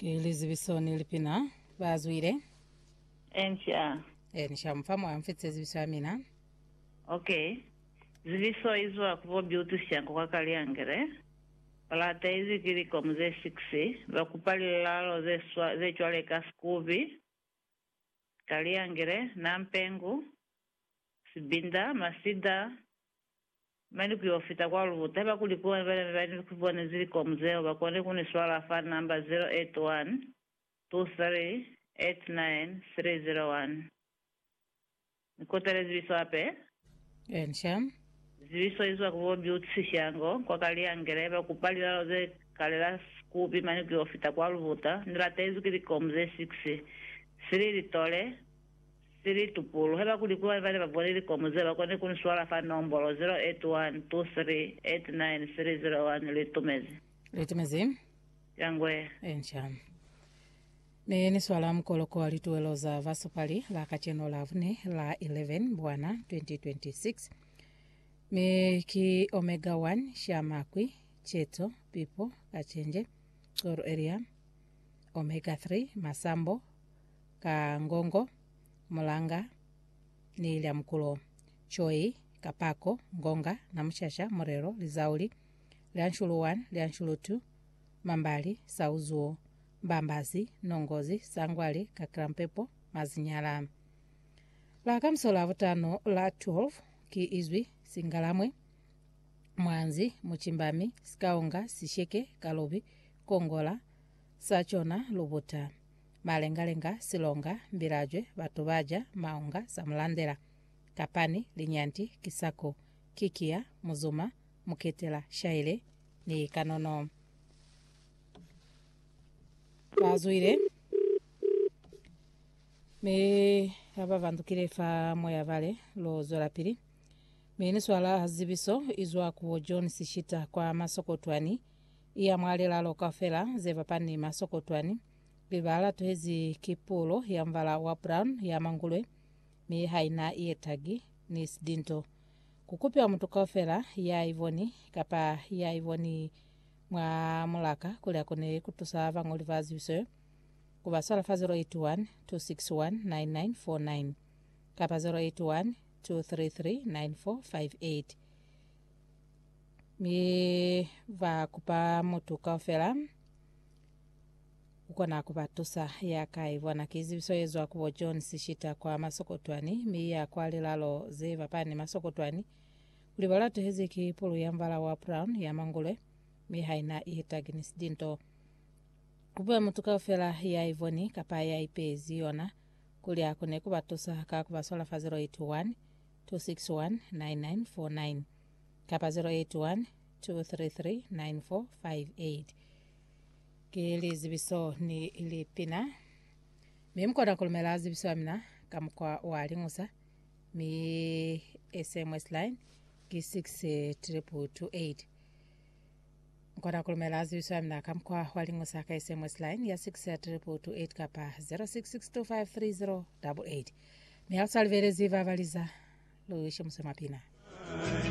Elizabethson lipina bazwire Encha. nishamfamu amfitse zibiso amina. Okay. Zibiso izwa kubo beauty syango kwa kaliangere. Palata hizi kiriko mze 6 bakupalilalo ze chwale kaskubi kaliangere nampengu sibinda masida mani kuyofita kwa luvuta heba kulikuwa vani kubone ziliko mzeo bakone kuni swala fan number 081 23 89301 nikotele zibiso ape Ensham zibiso izwa kubo beauty syango kwa kaliangere bakupalilalo ze kalela skubi mani kuyofita kwa luvuta nilata hizi kiriko mze 6 siri litole siri tupulu heba kulikuwa vale baboneli komuze bakone kuniswala fa nombolo 0812389301 litumezi yangwe ensham ni swala mkoloko walituweloza vasopali la kacheno la vune la 11 bwana 2026 ki omega 1 shamakwi cheto pipo kachenje Goro area omega 3 masambo kangongo mulanga ni ilya mkulo choi kapako ngonga na mshasha morero lizauli lyanshulu 1 lyanshulu 2 mambali sauzuo mbambazi nongozi sangwali kakrampepo mazinyala la kamsola vutano la 12 ki izwi singalamwe mwanzi muchimbami skaunga sisheke kalobi kongola sachona lubuta malengalenga silonga mbirajwe batubaja maunga samulandela kapani linyanti kisako kikia muzuma muketela shaile ni kanono bazwire me aba vandukire fa moya vale lo zola pili me swala hazibiso izwa ku John Sishita kwa masokotwani iya mwalela lo kafela zeva pani masokotwani bivala tuhezi kipulo ya mvala wa brown ya mangulwe mi haina ietagi ni sidinto kukupia mtu kofela ya ivoni kapa ya ivoni mwa mulaka kule kone kutusava ngolivazi viso kubasala fa 081 261 9949 kapa 081 233 9458 mi va kupa mtu kofela ukona kubatusa yakaivona kizibiso yezo akubo John Sishita kwa masokotwani miya kwali lalo zeva pani masokotwani ulibala tuhezi kipulu ya mvala wa brown ya mangule mi haina ihitaginis dinto kubwa mutuka fela ya ivoni kapa ya ipezi yona kuli akune kubatusa kakubasola fa 081 261 9949 kapa 081 233 9458 kili zibiso ni ilipina mimkona kulumela zibiso amina kamkwa walingusa mi SMS line ki 6 mkona kulumela zibiso amina kamkwa walingusa ka SMS line ya 6 kapa 0662530888 mi alsalvere ziva valiza luishe musema pina